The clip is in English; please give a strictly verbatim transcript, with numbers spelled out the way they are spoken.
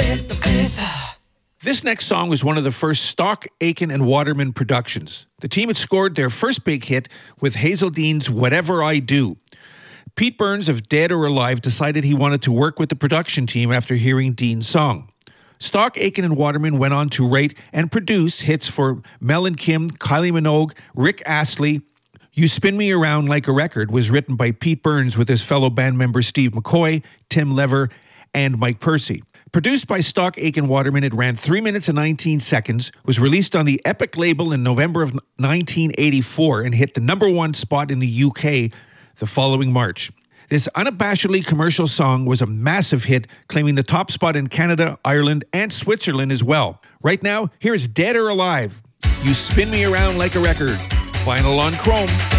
This next song was one of the first Stock, Aitken and Waterman productions. The team had scored their first big hit with Hazel Dean's Whatever I Do. Pete Burns of Dead or Alive decided he wanted to work with the production team after hearing Dean's song. Stock, Aitken and Waterman went on to write and produce hits for Mel and Kim, Kylie Minogue, Rick Astley. You Spin Me Around Like a Record was written by Pete Burns with his fellow band members Steve McCoy, Tim Lever, and Mike Percy. Produced by Stock, Aitken, Waterman, it ran three minutes and nineteen seconds, was released on the Epic label in November of nineteen eighty-four, and hit the number one spot in the U K the following March. This unabashedly commercial song was a massive hit, claiming the top spot in Canada, Ireland, and Switzerland as well. Right now, here is Dead or Alive. You Spin Me Around Like a Record. Vinyl on Chrome.